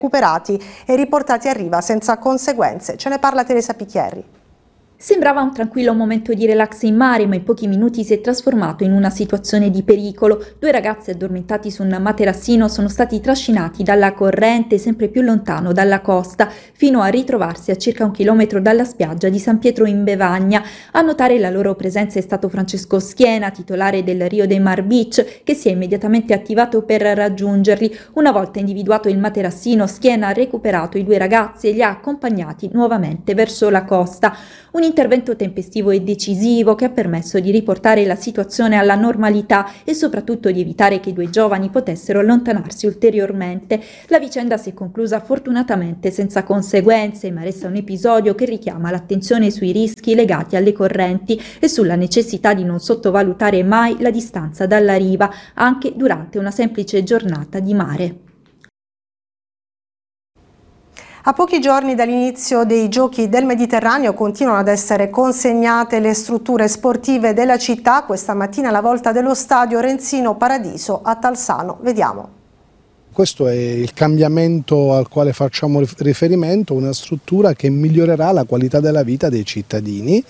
recuperati e riportati a riva senza conseguenze. Ce ne parla Teresa Picchierri. Sembrava un tranquillo momento di relax in mare, ma in pochi minuti si è trasformato in una situazione di pericolo. 2 ragazzi addormentati su un materassino sono stati trascinati dalla corrente sempre più lontano dalla costa, fino a ritrovarsi a circa 1 chilometro dalla spiaggia di San Pietro in Bevagna. A notare la loro presenza è stato Francesco Schiena, titolare del Rio de Mar Beach, che si è immediatamente attivato per raggiungerli. Una volta individuato il materassino, Schiena ha recuperato i 2 ragazzi e li ha accompagnati nuovamente verso la costa. Un intervento tempestivo e decisivo che ha permesso di riportare la situazione alla normalità e soprattutto di evitare che i 2 giovani potessero allontanarsi ulteriormente. La vicenda si è conclusa fortunatamente senza conseguenze, ma resta un episodio che richiama l'attenzione sui rischi legati alle correnti e sulla necessità di non sottovalutare mai la distanza dalla riva, anche durante una semplice giornata di mare. A pochi giorni dall'inizio dei Giochi del Mediterraneo continuano ad essere consegnate le strutture sportive della città. Questa mattina la volta dello stadio Renzino Paradiso a Talsano. Vediamo. Questo è il cambiamento al quale facciamo riferimento, una struttura che migliorerà la qualità della vita dei cittadini.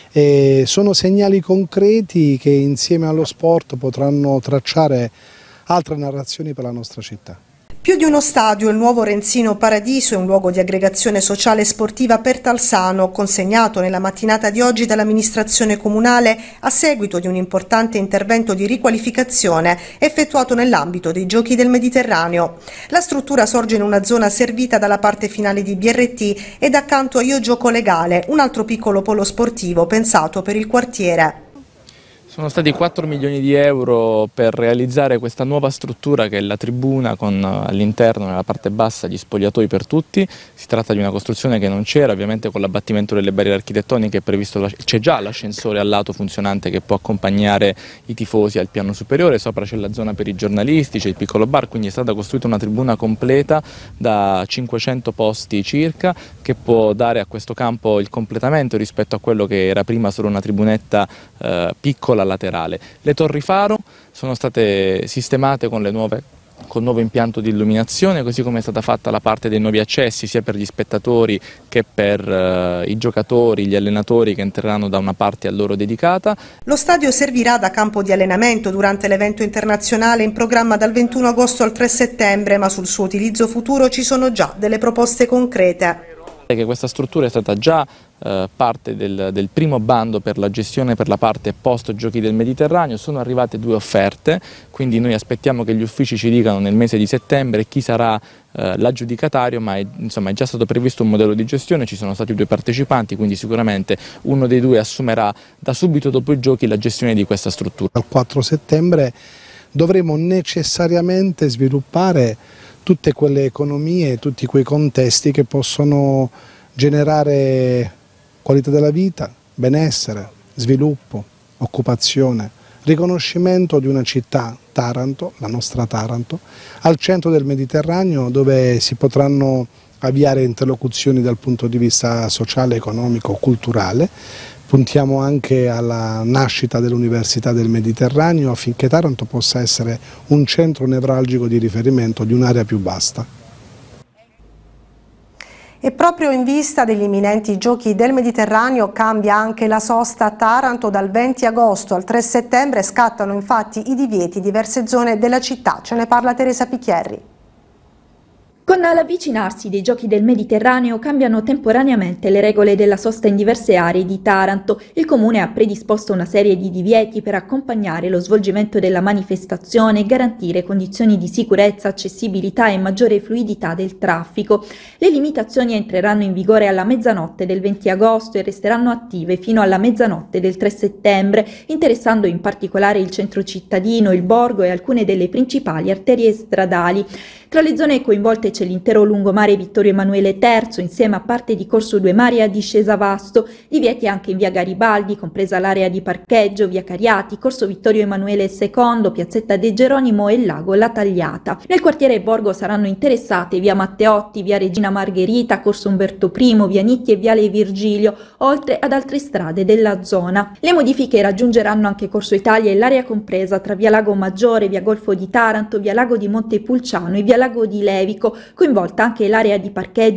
E sono segnali concreti che insieme allo sport potranno tracciare altre narrazioni per la nostra città. Più di uno stadio, il nuovo Renzino Paradiso è un luogo di aggregazione sociale e sportiva per Talsano, consegnato nella mattinata di oggi dall'amministrazione comunale a seguito di un importante intervento di riqualificazione effettuato nell'ambito dei Giochi del Mediterraneo. La struttura sorge in una zona servita dalla parte finale di BRT ed accanto a Io Gioco Legale, un altro piccolo polo sportivo pensato per il quartiere. Sono stati 4 milioni di euro per realizzare questa nuova struttura che è la tribuna con all'interno, nella parte bassa, gli spogliatoi per tutti. Si tratta di una costruzione che non c'era, ovviamente con l'abbattimento delle barriere architettoniche è previsto, c'è già l'ascensore al lato funzionante che può accompagnare i tifosi al piano superiore, sopra c'è la zona per i giornalisti, c'è il piccolo bar, quindi è stata costruita una tribuna completa da 500 posti circa che può dare a questo campo il completamento rispetto a quello che era prima solo una tribunetta piccola laterale. Le torri faro sono state sistemate con il nuovo impianto di illuminazione, così come è stata fatta la parte dei nuovi accessi sia per gli spettatori che per i giocatori, gli allenatori che entreranno da una parte a loro dedicata. Lo stadio servirà da campo di allenamento durante l'evento internazionale in programma dal 21 agosto al 3 settembre, ma sul suo utilizzo futuro ci sono già delle proposte concrete. Che questa struttura è stata già parte del primo bando per la gestione per la parte post Giochi del Mediterraneo, sono arrivate 2 offerte, quindi noi aspettiamo che gli uffici ci dicano nel mese di settembre chi sarà l'aggiudicatario, ma è già stato previsto un modello di gestione, ci sono stati 2 partecipanti, quindi sicuramente uno dei 2 assumerà da subito dopo i Giochi la gestione di questa struttura. Al 4 settembre dovremo necessariamente sviluppare tutte quelle economie, tutti quei contesti che possono generare qualità della vita, benessere, sviluppo, occupazione, riconoscimento di una città, Taranto, la nostra Taranto, al centro del Mediterraneo dove si potranno avviare interlocuzioni dal punto di vista sociale, economico, culturale. Puntiamo anche alla nascita dell'Università del Mediterraneo affinché Taranto possa essere un centro nevralgico di riferimento di un'area più vasta. E proprio in vista degli imminenti Giochi del Mediterraneo cambia anche la sosta a Taranto. Dal 20 agosto al 3 settembre scattano infatti i divieti in diverse zone della città. Ce ne parla Teresa Picchierri. Con l'avvicinarsi dei Giochi del Mediterraneo cambiano temporaneamente le regole della sosta in diverse aree di Taranto. Il Comune ha predisposto una serie di divieti per accompagnare lo svolgimento della manifestazione e garantire condizioni di sicurezza, accessibilità e maggiore fluidità del traffico. Le limitazioni entreranno in vigore alla mezzanotte del 20 agosto e resteranno attive fino alla mezzanotte del 3 settembre, interessando in particolare il centro cittadino, il borgo e alcune delle principali arterie stradali. Tra le zone coinvolte c'è l'intero lungomare Vittorio Emanuele III, insieme a parte di Corso Due Mari a discesa Vasto, divieti anche in via Garibaldi, compresa l'area di parcheggio, via Cariati, Corso Vittorio Emanuele II, piazzetta De Geronimo e lago La Tagliata. Nel quartiere Borgo saranno interessate via Matteotti, via Regina Margherita, Corso Umberto I, via Nitti e viale Virgilio, oltre ad altre strade della zona. Le modifiche raggiungeranno anche Corso Italia e l'area compresa tra via Lago Maggiore, via Golfo di Taranto, via Lago di Montepulciano e via Lago di Levico, coinvolta anche l'area di parcheggio